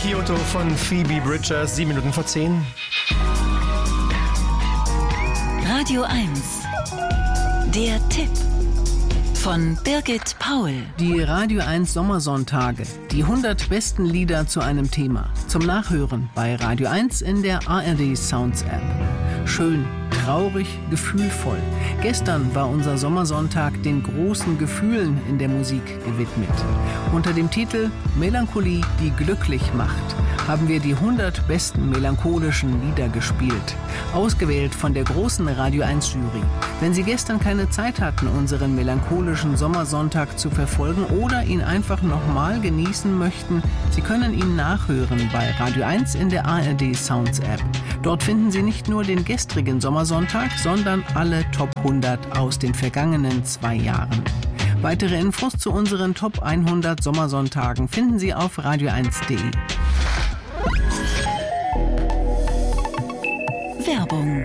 Kyoto von Phoebe Bridgers, 7 Minuten vor 10. Radio 1, der Tipp von Birgit Paul. Die Radio 1 Sommersonntage. Die 100 besten Lieder zu einem Thema. Zum Nachhören bei Radio 1 in der ARD Sounds App. Schön, traurig, gefühlvoll. Gestern war unser Sommersonntag den großen Gefühlen in der Musik gewidmet. Unter dem Titel Melancholie, die glücklich macht, haben wir die 100 besten melancholischen Lieder gespielt. Ausgewählt von der großen Radio 1 Jury. Wenn Sie gestern keine Zeit hatten, unseren melancholischen Sommersonntag zu verfolgen oder ihn einfach nochmal genießen möchten, Sie können ihn nachhören bei Radio 1 in der ARD Sounds App. Dort finden Sie nicht nur den gestrigen Sommersonntag, sondern alle Top 100 aus den vergangenen 2 Jahren. Weitere Infos zu unseren Top 100 Sommersonntagen finden Sie auf radio1.de. Werbung.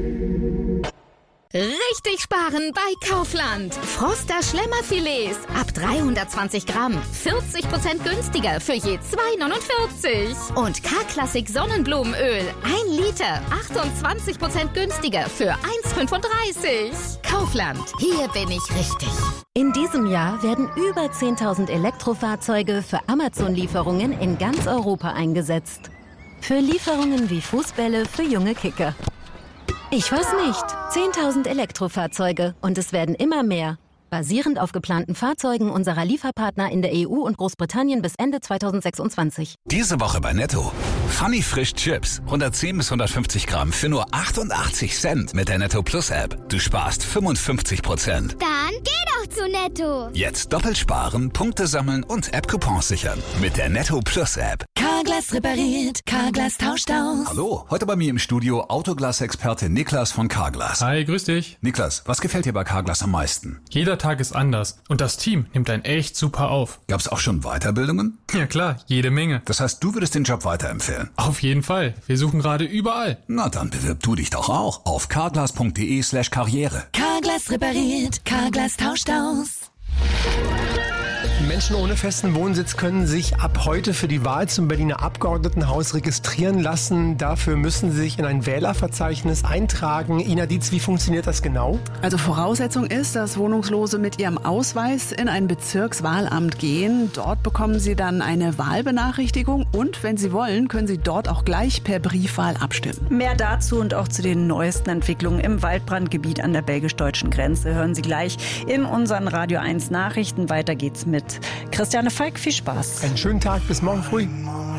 Richtig sparen bei Kaufland. Froster Schlemmerfilets ab 320 Gramm. 40% günstiger für je 2,49. Und K-Klassik Sonnenblumenöl 1 Liter. 28% günstiger für 1,35. Kaufland. Hier bin ich richtig. In diesem Jahr werden über 10.000 Elektrofahrzeuge für Amazon-Lieferungen in ganz Europa eingesetzt. Für Lieferungen wie Fußbälle für junge Kicker. Ich weiß nicht. 10.000 Elektrofahrzeuge und es werden immer mehr. Basierend auf geplanten Fahrzeugen unserer Lieferpartner in der EU und Großbritannien bis Ende 2026. Diese Woche bei Netto. Funny Frisch Chips. 110 bis 150 Gramm für nur 88 Cent mit der Netto Plus App. Du sparst 55%. Dann geh doch zu Netto. Jetzt doppelt sparen, Punkte sammeln und App-Coupons sichern. Mit der Netto Plus App. Carglass repariert, Carglass tauscht aus. Hallo, heute bei mir im Studio Autoglas-Experte Niklas von Carglass. Hi, grüß dich. Niklas, was gefällt dir bei Carglass am meisten? Jeder Tag ist anders und das Team nimmt einen echt super auf. Gab's auch schon Weiterbildungen? Ja klar, jede Menge. Das heißt, du würdest den Job weiterempfehlen? Auf jeden Fall. Wir suchen gerade überall. Na, dann bewirb du dich doch auch auf carglass.de/karriere. Carglass repariert, Carglass tauscht aus. Menschen ohne festen Wohnsitz können sich ab heute für die Wahl zum Berliner Abgeordnetenhaus registrieren lassen. Dafür müssen sie sich in ein Wählerverzeichnis eintragen. Ina Dietz, wie funktioniert das genau? Also Voraussetzung ist, dass Wohnungslose mit ihrem Ausweis in ein Bezirkswahlamt gehen. Dort bekommen sie dann eine Wahlbenachrichtigung und wenn sie wollen, können sie dort auch gleich per Briefwahl abstimmen. Mehr dazu und auch zu den neuesten Entwicklungen im Waldbrandgebiet an der belgisch-deutschen Grenze hören Sie gleich in unseren Radio 1 Nachrichten. Weiter geht's mit Christiane Falk. Viel Spaß. Einen schönen Tag, bis morgen früh.